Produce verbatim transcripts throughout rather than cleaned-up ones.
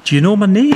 Do you know my name?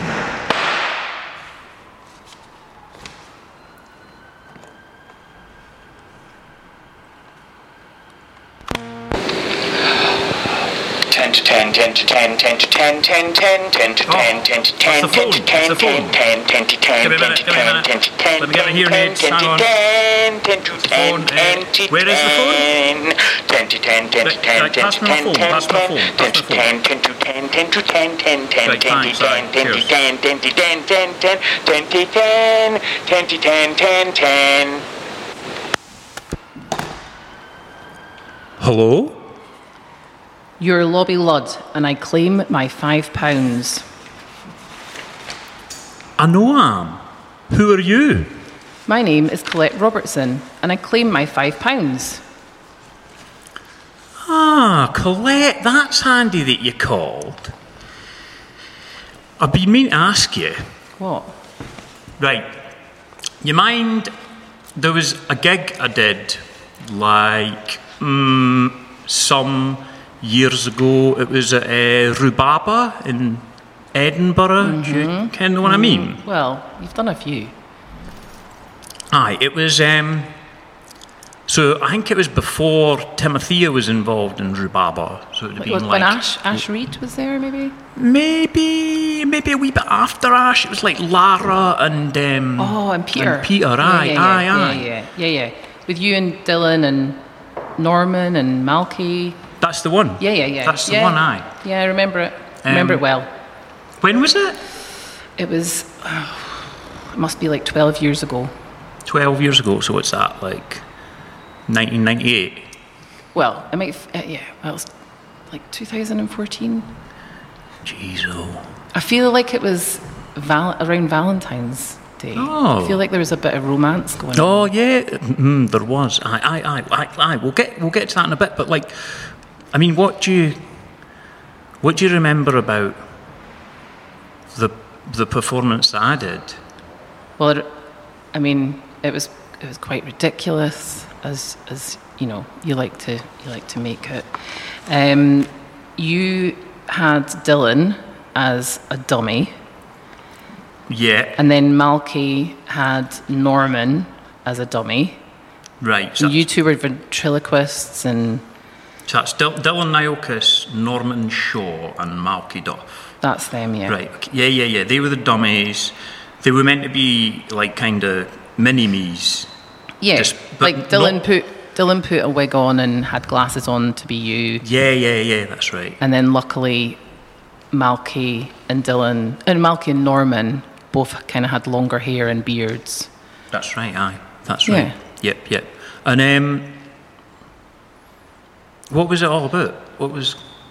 ten to ten, ten to ten, ten to ten, ten, ten, ten to ten, ten to ten, ten to ten, ten, ten, ten to ten, ten to ten, ten to ten, Let me get my hearing aids. Hang on. ten to ten, ten to ten, Where is the phone? ten to ten, ten to ten, Right, ten pass to me my ten, phone, ten, pass my phone, ten to pass my ten, ten to ten, ten to ten, ten, ten, Right, ten to thanks, alright, ten, ten to cheers. ten, ten to ten, ten, ten, ten to ten, ten to ten, ten, ten. Hello? You're Lobby Ludd, and I claim my five pounds. I know I am. Who are you? My name is Colette Robertson, and I claim my five pounds. Ah, Colette, that's handy that you called. I've been meaning to ask you. What? Right. You mind, there was a gig I did, like, mm, some years ago. It was at uh, Rhubarba in Edinburgh. Mm-hmm. Do you kind of know what I mean? Well, you've done a few. Aye, it was, um, so I think it was before Timothea was involved in Rhubarba. So it would have Like, been was- like... when Ash, Ash Reid was there, maybe? Maybe, maybe a wee bit after Ash. It was like Lara and... Um, Oh, and Peter. And Peter, Yeah, aye, yeah, yeah, aye, yeah, aye. Yeah, yeah, yeah. With you and Dylan and Norman and Malky. That's the one. Yeah, yeah, yeah. That's the yeah. one, aye. Yeah, I remember it. I remember Um, it well. When was it? It was, oh, it must be like twelve years ago. twelve years ago, so what's that, like nineteen ninety-eight? Well, it might, f- uh, yeah, well, it was like two thousand fourteen. Jeez, oh. I feel like it was val- around Valentine's Day. Oh. I feel like there was a bit of romance going on. Oh, yeah, mm, there was. Aye, aye, aye, aye, aye. We'll get, we'll get to that in a bit, but like, I mean, what do you, what do you remember about the, the performance that I did? Well, it, I mean, it was it was quite ridiculous, as as you know, you like to you like to make it. Um, you had Dylan as a dummy, Yeah, and then Malky had Norman as a dummy. right. So And you two were ventriloquists, and So that's Dil- Dylan Niokis, Norman Shaw, and Malky Duff. that's them, yeah. Right. Okay. Yeah, yeah, yeah. They were the dummies. They were meant to be like kind of mini-me's. Yeah, Just- but like Dylan not- put Dylan put a wig on and had glasses on to be you, Yeah, yeah, yeah. That's right. and then luckily Malky and Dylan and Malky and Norman both kind of had longer hair and beards. That's right. Aye. That's right. Yeah. Yep, yep. And um, what was it all about? What was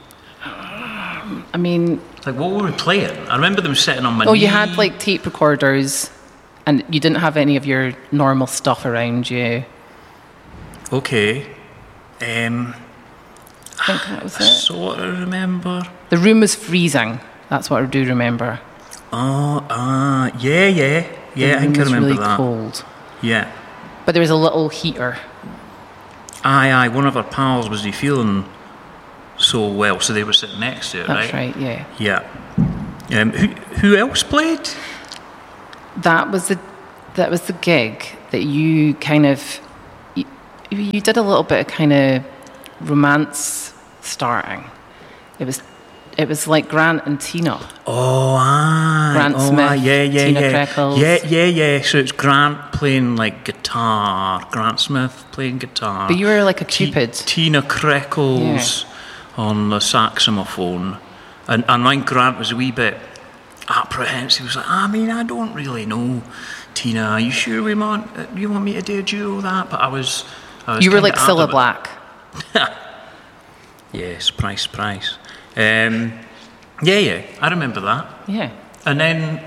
I mean, like? What were we playing? I remember them sitting on my. oh, you knee. had like tape recorders, and you didn't have any of your normal stuff around you. Okay. Um, I think that was I it. sort of remember. The room was freezing. That's what I do remember. Oh, ah, yeah, yeah, yeah. The I think room I was remember really that. cold, Yeah. but there was a little heater. Aye, aye. One of our pals was he feeling so well, so they were sitting next to it, That's right? right. Yeah. Yeah. Um, who who else played? That was the that was the gig that you kind of you, you did a little bit of kind of romance starting. It was it was like Grant and Tina. Oh, aye. Grant oh, Smith, aye. Yeah, yeah, Tina yeah. Freckles. Yeah, yeah, yeah. So it's Grant playing like guitar. Grant Smith playing guitar. But you were like a T- Cupid. Tina Creckles on the saxophone. And, and when Grant was a wee bit apprehensive, he was like, I mean, I don't really know, Tina. Are you sure we want, uh, you want me to do a duo of that? But I was... I was You were kinda like Cilla adamant. Black. Yes, price, price. Um, yeah, yeah, I remember that. Yeah. And then,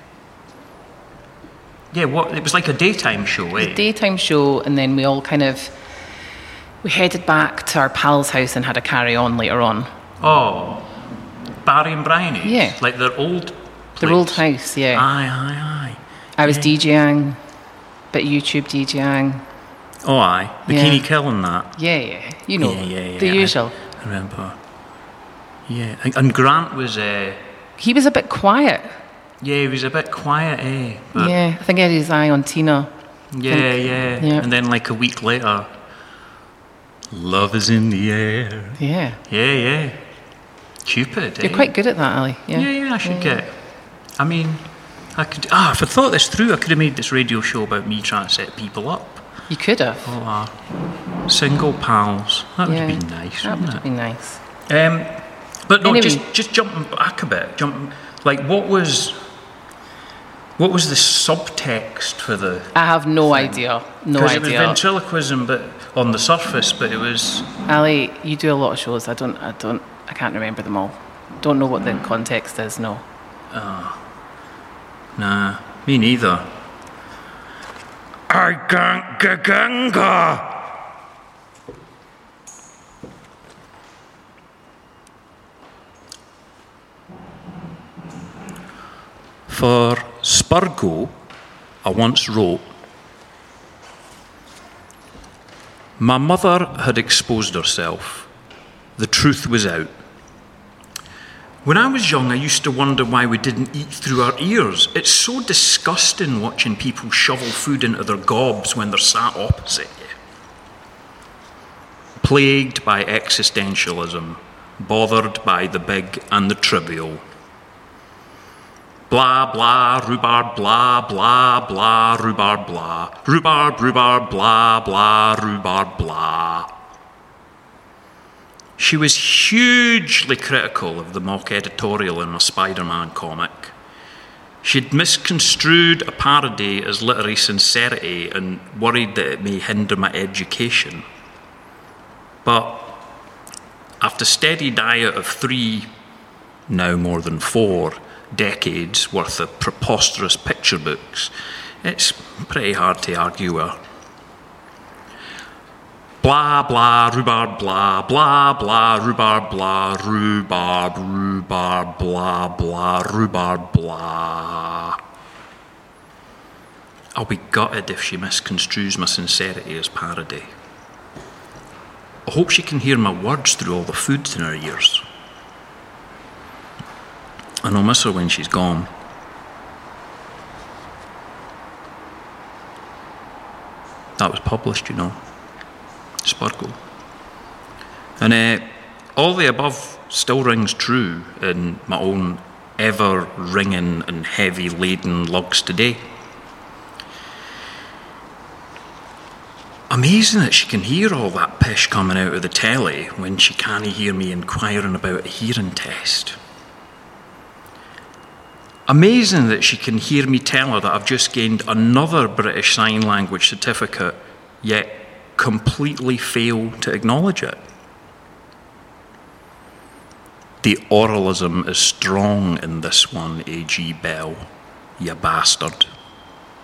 yeah, what? It was like a daytime show, eh? Daytime show, and then we all kind of we headed back to our pal's house and had a carry on later on. Oh, Barry and Bryony. Yeah. Like their old. Their place. old house, yeah. Aye, aye, aye. I was yeah. DJing, bit YouTube DJing. Oh, aye. Bikini Yeah. Kill and that. Yeah, yeah. You know, Yeah, yeah, yeah. the I- usual. I remember. Yeah, and, and Grant was uh, He was a bit quiet. Yeah, he was a bit quiet, eh? But yeah, I think he had his eye on Tina. Yeah, yeah, yeah. And then like a week later, love is in the air. Yeah. Yeah, yeah. Cupid, You're eh? quite good at that, Ali. Yeah, Yeah, yeah, I should yeah, get... I mean, I could... Ah, if I thought this through, I could have made this radio show about me trying to set people up. You could have. Oh, uh, single pals. That yeah, would be nice, That wouldn't would it? be nice. Um, but no, Anyway. just just jumping back a bit, jumping like what was what was the subtext for the? I have no thing. idea. No idea. Because it was ventriloquism, but on the surface, but it was. Ali, you do a lot of shows. I don't. I don't. I can't remember them all. Don't know what the context is. No. Oh. Nah, me neither. I can't ganga. For Spurgo, I once wrote, my mother had exposed herself. The truth was out. When I was young, I used to wonder why we didn't eat through our ears. It's so disgusting watching people shovel food into their gobs when they're sat opposite you. Plagued by existentialism, bothered by the big and the trivial. Blah, blah, rhubarb, blah, blah, blah, rhubarb, blah. Rhubarb, rhubarb, blah, blah, rhubarb, blah. She was hugely critical of the mock editorial in my Spider-Man comic. She'd misconstrued a parody as literary sincerity and worried that it may hinder my education. But after a steady diet of three, now more than four, decades worth of preposterous picture books, it's pretty hard to argue with her. Blah, blah, rhubarb, blah, blah, blah, rhubarb, blah, rhubarb, rhubarb, blah, blah, rhubarb, blah. I'll be gutted if she misconstrues my sincerity as parody. I hope she can hear my words through all the food in her ears. And I'll miss her when she's gone. That was published, you know. Spurgo. And uh, all the above still rings true in my own ever-ringing and heavy-laden lugs today. Amazing that she can hear all that pish coming out of the telly when she can't hear me inquiring about a hearing test. Amazing that she can hear me tell her that I've just gained another British Sign Language certificate, yet completely fail to acknowledge it. The oralism is strong in this one, A G Bell, you bastard.